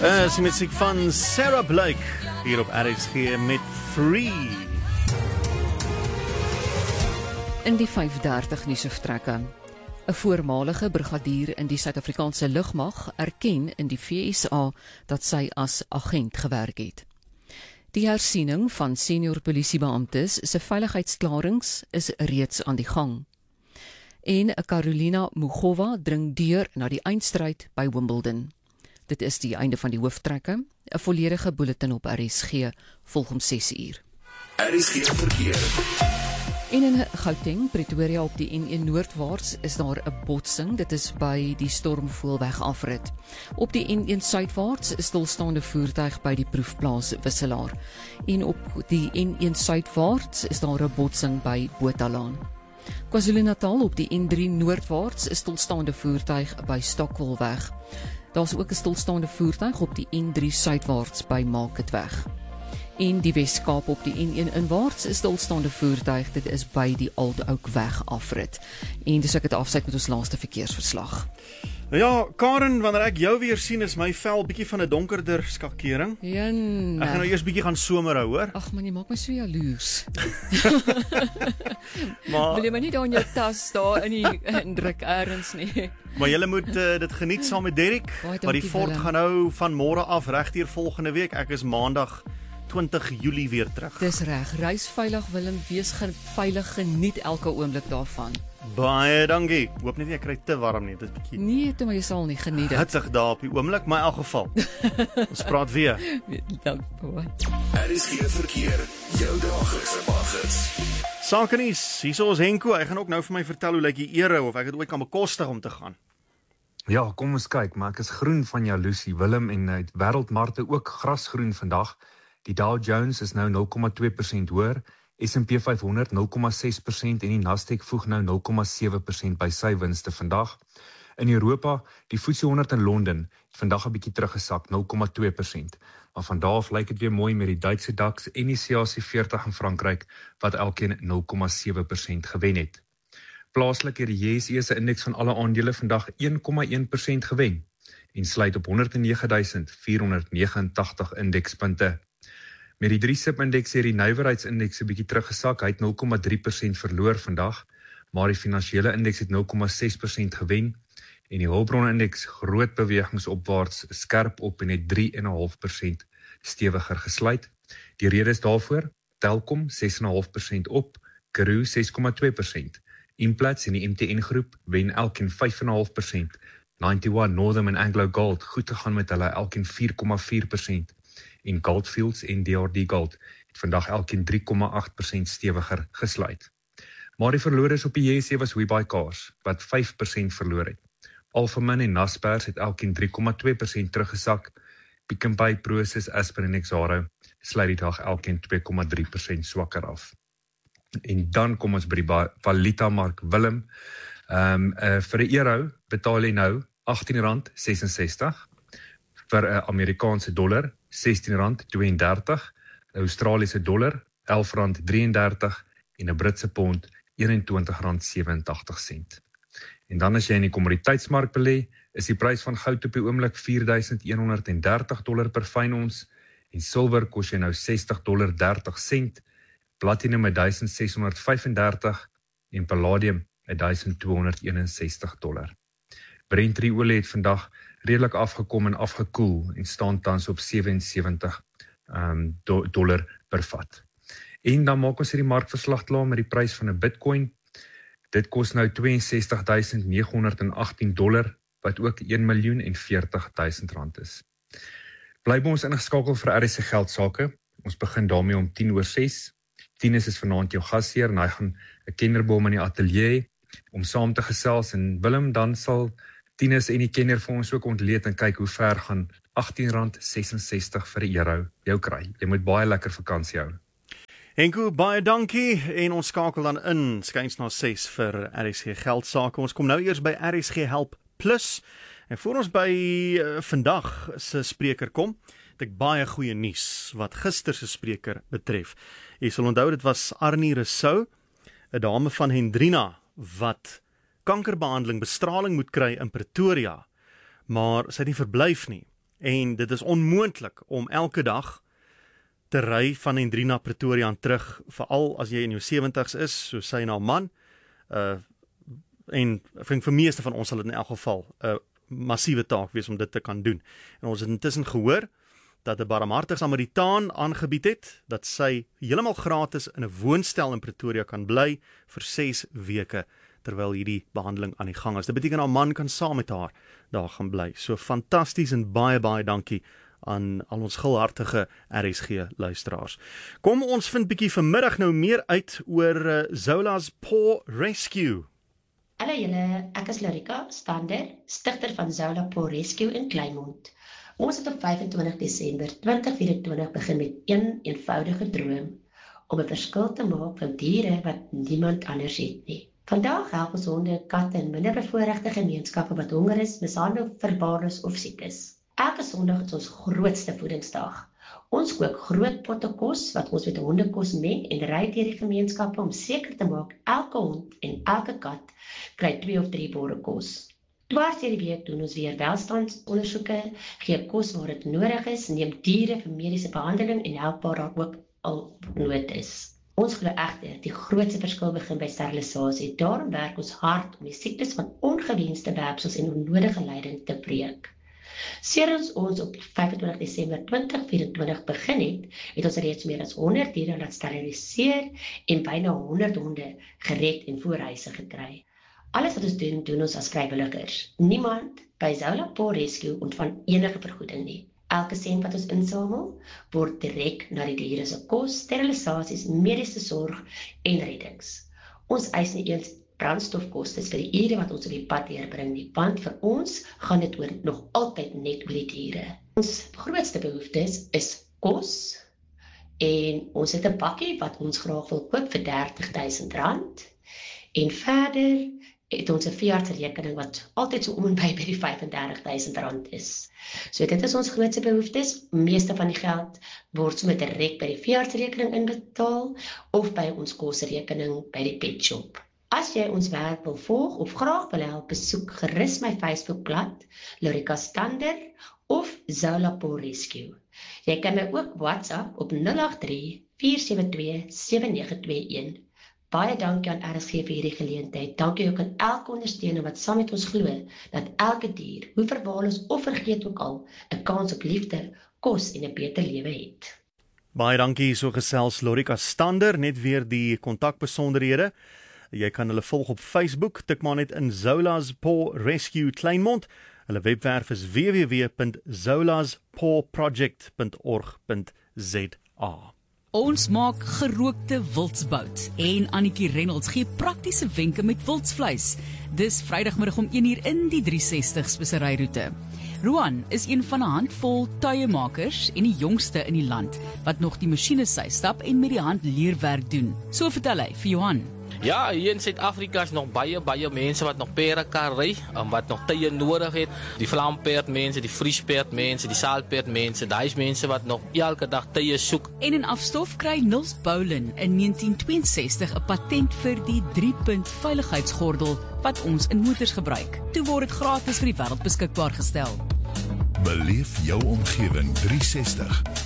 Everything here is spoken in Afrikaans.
Is die musiek van Sarah Blake hier op RSG met Free. In die 5:30 nuusvertrekke. 'n voormalige brigadier in die Suid-Afrikaanse lugmag erken in die VSA dat sy as agent gewerk het. Die hersiening van senior polisiebeamptes se veiligheidsklarings is reeds aan die gang. En Carolina Mugova dring deur na die eindstryd by Wimbledon. Dit is die einde van die hooftrekke. 'n volledige bulletin op RSG volg om 6:00. RSG verkeer. En in Gauteng, Pretoria op die N1 noordwaarts is daar 'n botsing. Dit is by die Stormvoelweg afrit. Op die N1 suidwaarts is stilstaande voertuig by die proefplaas Wisselaar. En op die N1 suidwaarts is daar 'n botsing by Botalaan. KwaZulu-Natal op die N3 noordwaarts is stilstaande voertuig by Stockwellweg. Daar is ook 'n stilstaande voertuig op die N3 suidwaarts by Marketweg. En die Wes-Kaap op die N1 inwaarts is stilstaande voertuig, dit is by die Old Oak Weg afrit. En dis ek het afsluit met ons laaste verkeersverslag. Ja, Karen, wanneer ek jou weer sien is my vel bietjie van 'n donkerder skakering. Jene. Ek gaan nou eers bietjie gaan somer hou, hoor. Ag man, jy maak my so jaloers. Maar Wil jy my nie daar in jou tas daar in die indruk ergens nie? Maar julle moet dit geniet saam met Derek, Baie maar die dankie, fort Willem. gaan nou van môre af regdeur volgende week. Ek is maandag 20 Julie weer terug. Dis reg, reis veilig Willem, wees veilig, geniet elke oomblik daarvan. Baie dankie. Hoop net nie ek kry te warm nie, dit is bietjie Nee, toe maar jy sal nie geniet dit. hittig daar op die oomblik, maar in elk geval. Ons praat weer. Dankie. RSG verkeer. Jou daglikse paggids. Sake nuus, hierso is Henko, hy gaan ook nou vir my vertel hoe lyk die Ero of ek dit ooit kan bekostig om te gaan. Ja, kom ons kyk, maar ek is groen van jaloesie, Willem, en uit wêreldmarkte ook grasgroen vandag. Die Dow Jones is nou 0,2% hoër, S&P 500 0,6% en die Nasdaq voeg nou 0,7% by sy winste vandag. In Europa, die FTSE 100 in Londen het vandag 'n bietjie teruggesak, 0,2%. Maar van daar af lyk dit weer mooi met die Duitse DAX en die CAC 40 in Frankryk wat elkeen 0,7% gewen het. Plaaslik het die JSE se indeks van alle aandele vandag 1,1% gewen en sluit op 109.489 indekspunte. Met die 3-SIP-indeks het die nywerheidsindeks 'n bietjie teruggesak, hy het 0,3% verloor vandag, maar die finansiële indeks het 0,6% gewen en die hulpbronindeks groot bewegings opwaarts, skerp op en het 3,5% stewiger gesluit. Die redes daarvoor: Telkom 6,5% op, Karoo 6,2%. Implats en die MTN groep wen elkeen 5,5%. 91 Northern en Anglo Gold goed gegaan met hulle elkeen 4,4%. En Goldfields en DRD Gold het vandag elkeen 3,8% stewiger gesluit. Maar die verlorers op die JSE was WeBuyCars wat 5% verloor het. Alphamin en Naspers het elkeen 3,2% teruggesak. Pick n Pay, Prosus, Aspen en Exxaro sluit die dag elkeen 2,3% swakker af. En dan kom ons by die valutamark, Willem. Vir 'n euro betaal jy nou R18,66. Vir 'n Amerikaanse dollar R16,32, 'n Australiese dollar R11,33 en 'n Britse pond R21,87. En dan as jy in die kommoditeitsmark belê, is die prys van goud op die oomblik $4,130 per fyn ons en silwer kos jy nou $60,30, platinum $1,635 en palladium $1,261. Brent olie het vandag redelik afgekom en afgekoel en staan tans op $77 per vat. En dan maak ons hierdie markverslag klaar met die prys van 'n Bitcoin. Dit kos nou $62,918, wat ook R1,040,000 is. Bly by ons ingeskakel vir RSG geldsaake. Ons begin daarmee om 6:10. Tinus is vanaand jou gasheer en hy gaan 'n kennerboom in die ateljee om saam te gesels. En Willem, dan sal Tinus en die kenner vir ons ook ontleed en kyk hoe ver gaan R18,66 vir 'n euro jou kry. Jy moet baie lekker vakansie hou. Henko, baie dankie en ons skakel dan in skuins na 6 vir RSG geldsaake. Ons kom nou eers by RSG Help Plus en voor ons by vandag se spreker kom, het ek baie goeie nuus wat gister se spreker betref. Jy sal onthou dit was Arnie Rousseau, 'n dame van Hendrina wat kankerbehandeling, bestraling moet kry in Pretoria, maar sy het nie verblyf nie. en dit is onmoontlik om elke dag te ry van Hendrina na Pretoria en terug, veral as jy in jou 70's is, soos sy nou man, en ek dink vir meeste van ons sal dit in elk geval 'n massiewe taak wees om dit te kan doen. En ons het intussen gehoor dat 'n barmhartige Samaritaan aangebied het, dat sy heeltemal gratis in 'n woonstel in Pretoria kan bly vir 6 weke, terwyl hierdie behandeling aan die gang is. Dit beteken haar man kan saam met haar daar gaan bly. So fantasties en baie, baie dankie aan al ons gulhartige RSG luisteraars. Kom ons vind bietjie vanmiddag nou meer uit oor Zola's Paw Rescue. Hallo julle, ek is Lorika Stander, stigter van Zola Paw Rescue in Kleinmond. Ons het op 25 Desember 2024 begin met een eenvoudige droom om 'n verskil te maak vir diere wat niemand anders het nie. Vandag help ons honde, katte en minderbevoorregte gemeenskappe wat honger is, mishandel, verwaarloos of siek is. Elke Sondag is ons grootste voedingsdag. Ons kook groot potte kos wat ons met hondekos meng en ry deur die gemeenskappe om seker te maak elke hond en elke kat kry 2 of 3 borde kos. Dwars deur die week doen ons weer welstandsondersoeke, gee kos waar dit nodig is, neem diere vir mediese behandeling en help waar daar ook al nood is. Ons glo egter die grootste verskil begin by sterilisasie. Daarom werk ons hard om die siektes van ongewenste werpsels en onnodige lyding te breek. Sedert ons op 25 Desember 2024 begin het ons reeds meer as 100 diere laat steriliseer en byna 100 honde gered en voor huise gekry. Alles wat ons doen, doen ons as vrywilligers. Niemand by Zola Paw Rescue ontvang enige vergoeding nie. Elke sent wat ons insamel, word direk na die diere se kos, sterilisasies, mediese sorg en reddings. Ons eis nie eens brandstofkostes vir die ure wat ons op die pad deurbring nie, want vir ons gaan dit oor nog altyd net oor die diere. Ons grootste behoeftes is kos en ons het 'n bakkie wat ons graag wil koop vir R30.000 en verder het ons 'n veeartsrekening wat altyd so om en by die R35.000 is. So dit is ons grootste behoeftes. Meeste van die geld word sommer direk by die veeartsrekening inbetaal of by ons kosrekening by die pet shop. As jy ons werk wil volg of graag wil help, besoek gerus my Facebookblad, Lorika Stander of Zola Paw Rescue. Jy kan my ook WhatsApp op 083-472-7921. Baie dankie aan RSG vir hierdie geleentheid. Dankie ook aan elke ondersteuner wat saam met ons glo dat elke dier, hoe verwaarloos of vergeet ook al, 'n kans op liefde, kos en 'n beter lewe het. Baie dankie, so gesels Lorika Stander, net weer die kontakbesonderhede. Jy kan hulle volg op Facebook, tik maar net in Zola's Paw Rescue Kleinmond. Hulle webwerf is www.zolaspawproject.org.za. Ons maak gerookte wildsbout en Annetjie Reynolds gee praktiese wenke met wildsvleis. Dis Vrydagmiddag om 1uur in die 360 speseryroete. Roan is een van 'n handvol tuiemakers en die jongste in die land wat nog die masjiene sy stap en met die hand leerwerk doen. So vertel hy vir Johan. Ja, hier in Suid-Afrika is nog baie mense wat nog perde kan ry, wat nog tye nodig het. Die vlaamperd mense, die vriesperd mense, die saalperd mense, daai is mense wat nog elke dag tye soek. En in afstof kry Nils Boulin in 1962 'n patent vir die 3-punt veiligheidsgordel wat ons in motors gebruik. Toe word dit gratis vir die wêreld beskikbaar gestel. Beleef jou omgewing 360.